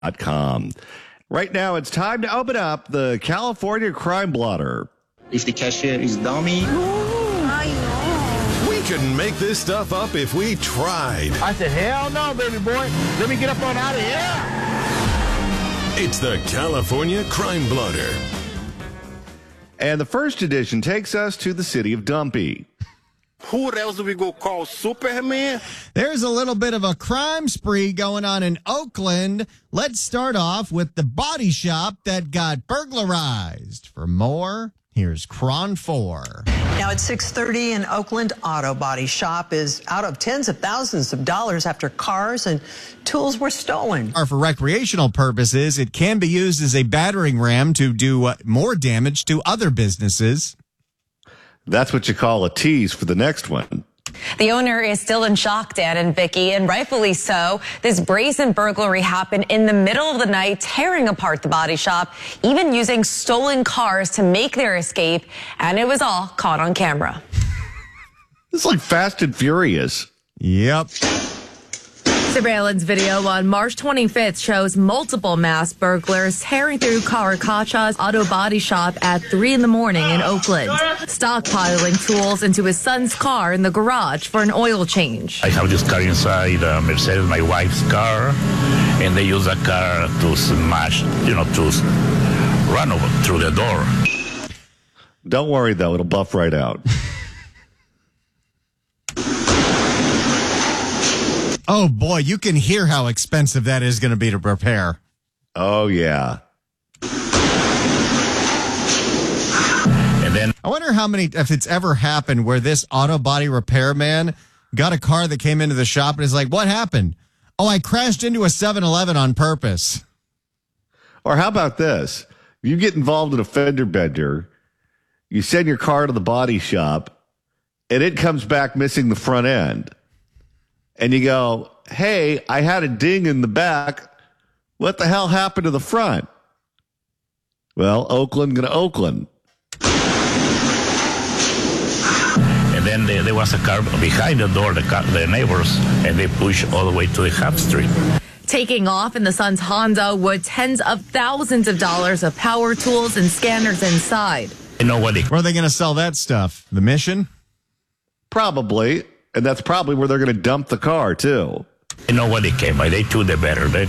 com. Right now, it's time to open up the California Crime Blotter. If the cashier is dummy. We couldn't make this stuff up if we tried. I said, hell no, baby boy. Let me get up on out of here. It's the California Crime Blotter. And the first edition takes us to the city of Dumpy. Who else do we go call? Superman? There's a little bit of a crime spree going on in Oakland. Let's start off with the body shop that got burglarized. For more, here's Cron 4. Now at 6:30, an Oakland auto body shop is out of tens of thousands of dollars after cars and tools were stolen. For recreational purposes, it can be used as a battering ram to do more damage to other businesses. That's what you call a tease for the next one. The owner is still in shock, Dan and Vicky, and rightfully so. This brazen burglary happened in the middle of the night, tearing apart the body shop, even using stolen cars to make their escape, and it was all caught on camera. It's like Fast and Furious. Yep. Surveillance video on March 25th shows multiple mass burglars tearing through Caracacha's auto body shop at 3 in the morning in Oakland, stockpiling tools into his son's car in the garage for an oil change. I have this car inside, Mercedes, my wife's car, and they use that car to smash, to run over through the door. Don't worry, though. It'll buff right out. Oh, boy, you can hear how expensive that is going to be to repair. Oh, yeah. And then I wonder if it's ever happened where this auto body repairman got a car that came into the shop and is like, what happened? Oh, I crashed into a 7-Eleven on purpose. Or how about this? You get involved in a fender bender, you send your car to the body shop, and it comes back missing the front end. And you go, hey, I had a ding in the back. What the hell happened to the front? Well, Oakland gonna Oakland. And then there was a car behind the door, the neighbors, and they pushed all the way to the Half Street. Taking off in the son's Honda with tens of thousands of dollars of power tools and scanners inside. You know what? Where are they going to sell that stuff? The Mission? Probably. And that's probably where they're going to dump the car, too. You know what they came by? They took the better. They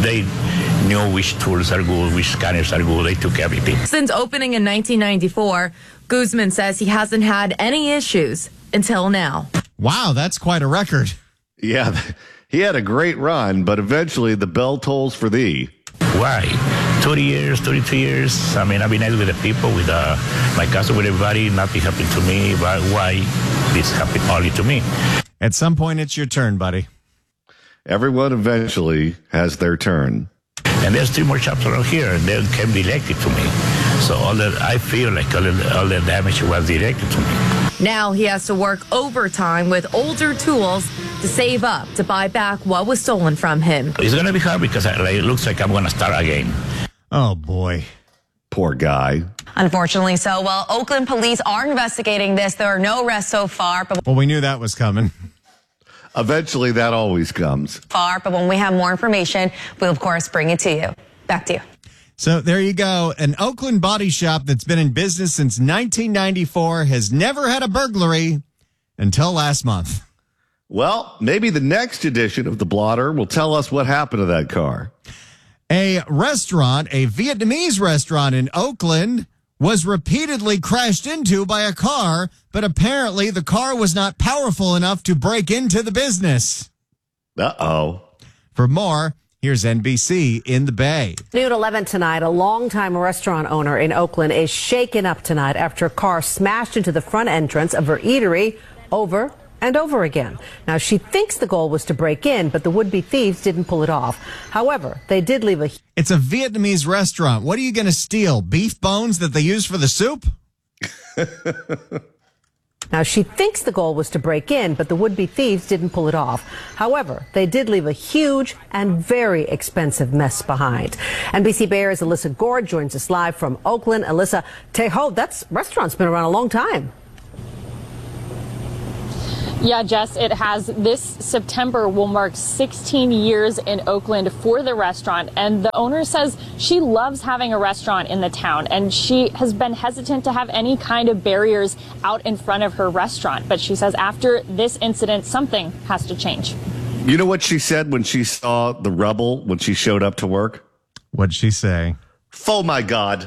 knew which tools are good, which scanners are good. They took everything. Since opening in 1994, Guzman says he hasn't had any issues until now. Wow, that's quite a record. Yeah, he had a great run, but eventually the bell tolls for thee. Why? 30 years, 32 years. I mean, I've been nice with the people, with my cousin, with everybody. Nothing happened to me. But why this happened only to me? At some point, it's your turn, buddy. Everyone eventually has their turn. And there's 3 more shops around here, and they can be directed to me. So I feel like all the damage was directed to me. Now he has to work overtime with older tools to save up to buy back what was stolen from him. It's going to be hard because it looks like I'm going to start again. Oh, boy. Poor guy. Unfortunately so. Well, Oakland police are investigating this. There are no arrests so far. Well, we knew that was coming. Eventually, that always comes. But when we have more information, we'll, of course, bring it to you. Back to you. So there you go. An Oakland body shop that's been in business since 1994 has never had a burglary until last month. Well, maybe the next edition of The Blotter will tell us what happened to that car. A restaurant, a Vietnamese restaurant in Oakland, was repeatedly crashed into by a car, but apparently the car was not powerful enough to break into the business. Uh-oh. For more, here's NBC in the Bay. Noon 11 tonight, a longtime restaurant owner in Oakland is shaken up tonight after a car smashed into the front entrance of her eatery over and over again. Now, she thinks the goal was to break in, but the would-be thieves didn't pull it off. However, they did leave a... It's a Vietnamese restaurant. What are you going to steal? Beef bones that they use for the soup? Now, she thinks the goal was to break in, but the would-be thieves didn't pull it off. However, they did leave a huge and very expensive mess behind. NBC Bay Area's Alyssa Gord joins us live from Oakland. Alyssa, Tejo, that restaurant's been around a long time. Yeah, Jess, it has. This September will mark 16 years in Oakland for the restaurant. And the owner says she loves having a restaurant in the town. And she has been hesitant to have any kind of barriers out in front of her restaurant. But she says after this incident, something has to change. You know what she said when she saw the rubble when she showed up to work? What'd she say? Oh, my God.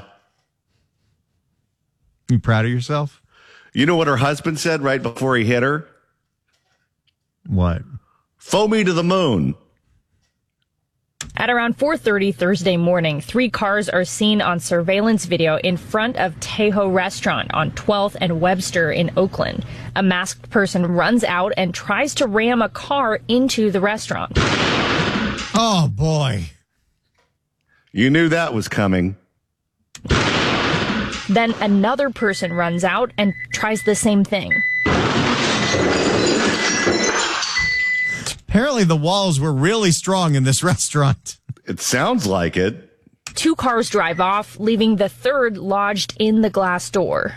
You proud of yourself? You know what her husband said right before he hit her? What? Fool me to the moon. At around 4:30 Thursday morning, 3 cars are seen on surveillance video in front of Tejo Restaurant on 12th and Webster in Oakland. A masked person runs out and tries to ram a car into the restaurant. Oh, boy. You knew that was coming. Then another person runs out and tries the same thing. Apparently the walls were really strong in this restaurant. It sounds like it. 2 cars drive off, leaving the third lodged in the glass door.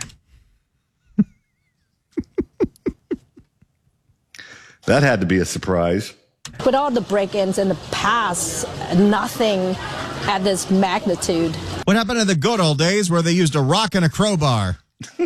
That had to be a surprise. With all the break-ins in the past, nothing at this magnitude. What happened to the good old days where they used a rock and a crowbar?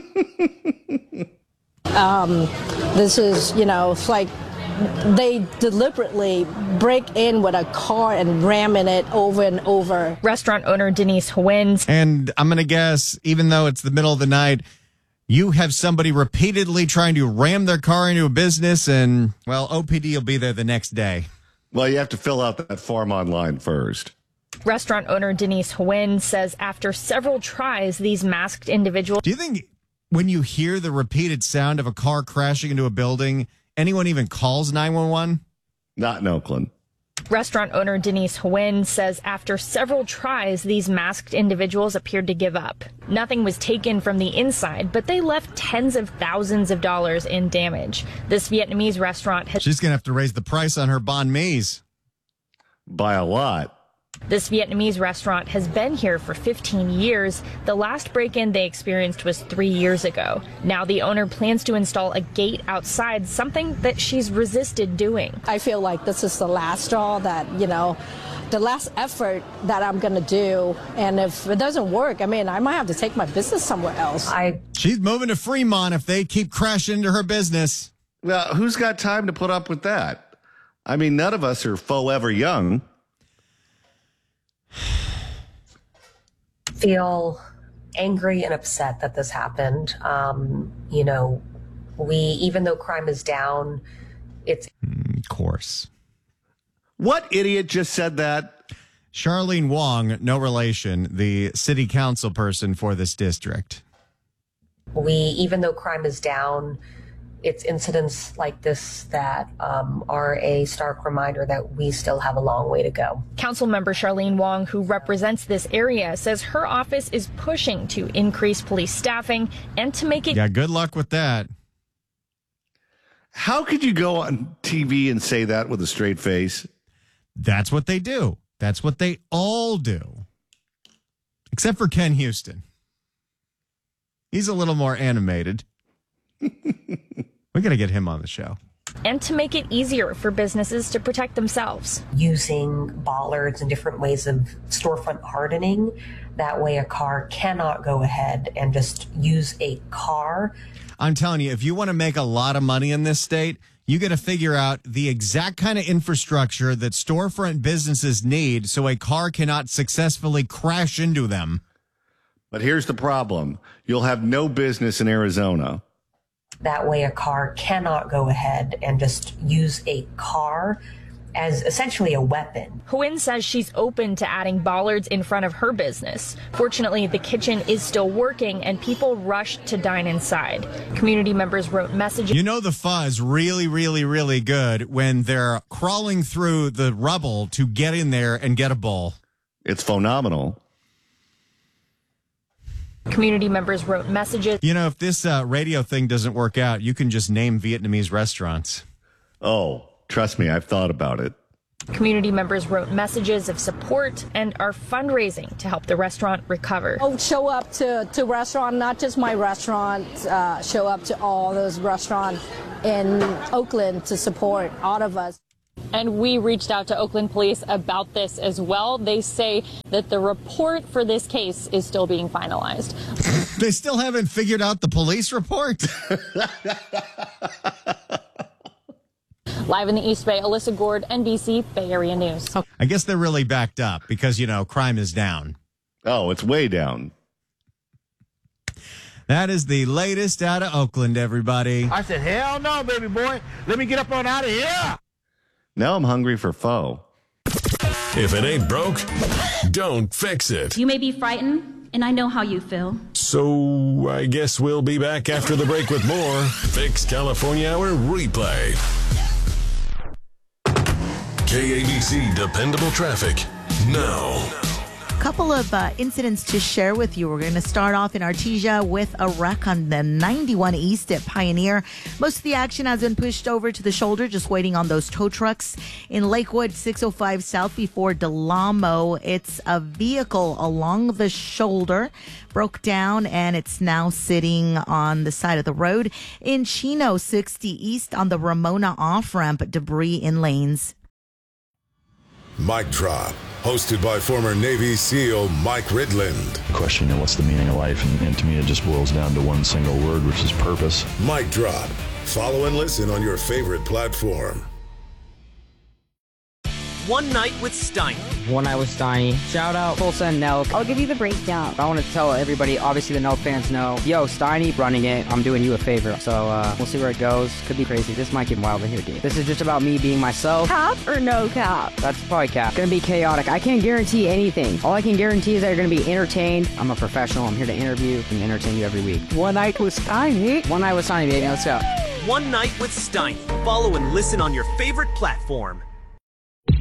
This is, it's like they deliberately break in with a car and ramming it over and over. Restaurant owner Denise Huyn. And I'm going to guess, even though it's the middle of the night, you have somebody repeatedly trying to ram their car into a business and, well, OPD will be there the next day. Well, you have to fill out that form online first. Restaurant owner Denise Huyn says after several tries, these masked individuals... Do you think when you hear the repeated sound of a car crashing into a building, anyone even calls 911? Not in Oakland. Restaurant owner Denise Huyn says after several tries, these masked individuals appeared to give up. Nothing was taken from the inside, but they left tens of thousands of dollars in damage. This Vietnamese restaurant has... She's going to have to raise the price on her banh mi's. By a lot. This Vietnamese restaurant has been here for 15 years. The last break-in they experienced was 3 years ago. Now the owner plans to install a gate outside, something that she's resisted doing. I feel like this is the last straw that, the last effort that I'm going to do. And if it doesn't work, I might have to take my business somewhere else. She's moving to Fremont if they keep crashing into her business. Well, who's got time to put up with that? None of us are forever young. Feel angry and upset that this happened. Even though crime is down, it's... Of course. What idiot just said that? Charlene Wong, no relation, the city council person for this district. Even though crime is down, it's incidents like this that are a stark reminder that we still have a long way to go. Councilmember Charlene Wong, who represents this area, says her office is pushing to increase police staffing and to make it... Yeah, good luck with that. How could you go on TV and say that with a straight face? That's what they do. That's what they all do. Except for Ken Houston. He's a little more animated. We got to get him on the show. And to make it easier for businesses to protect themselves. Using bollards and different ways of storefront hardening. That way a car cannot go ahead and just use a car. I'm telling you, if you want to make a lot of money in this state, you got to figure out the exact kind of infrastructure that storefront businesses need so a car cannot successfully crash into them. But here's the problem. You'll have no business in Arizona. That way a car cannot go ahead and just use a car as essentially a weapon. Huyn says she's open to adding bollards in front of her business. Fortunately, the kitchen is still working and people rushed to dine inside. Community members wrote messages. You know the pho is really, really, really good when they're crawling through the rubble to get in there and get a bowl. It's phenomenal. Community members wrote messages. You know, if this radio thing doesn't work out, you can just name Vietnamese restaurants. Oh, trust me, I've thought about it. Community members wrote messages of support and are fundraising to help the restaurant recover. Oh, show up to restaurant, not just my restaurant, show up to all those restaurants in Oakland to support all of us. And we reached out to Oakland police about this as well. They say that the report for this case is still being finalized. They still haven't figured out the police report? Live in the East Bay, Alyssa Gord, NBC Bay Area News. I guess they're really backed up because, crime is down. Oh, it's way down. That is the latest out of Oakland, everybody. I said, hell no, baby boy. Let me get up on out of here. Now I'm hungry for pho. If it ain't broke, don't fix it. You may be frightened, and I know how you feel. So I guess we'll be back after the break with more Fix California Hour replay. KABC Dependable Traffic now. Couple of incidents to share with you. We're going to start off in Artesia with a wreck on the 91 East at Pioneer. Most of the action has been pushed over to the shoulder, just waiting on those tow trucks. In Lakewood, 605 South before Delamo, it's a vehicle along the shoulder broke down and it's now sitting on the side of the road. In Chino, 60 East on the Ramona off-ramp, debris in lanes. Mic Drop, hosted by former Navy SEAL Mike Ridland. Question, what's the meaning of life? And to me, it just boils down to one single word, which is purpose. Mic Drop. Follow and listen on your favorite platform. One Night with Steiny. One Night with Steiny. Shout out Tulsa and Nelk. I'll give you the breakdown. I want to tell everybody, obviously the Nelk fans know, yo, Steiny running it. I'm doing you a favor. So we'll see where it goes. Could be crazy. This might get wild in here, dude. This is just about me being myself. Cap or no cap? That's probably cap. Gonna be chaotic. I can't guarantee anything. All I can guarantee is that you're gonna be entertained. I'm a professional. I'm here to interview and entertain you every week. One Night with Steiny. One Night with Steiny, baby. Let's go. One Night with Steiny. Follow and listen on your favorite platform.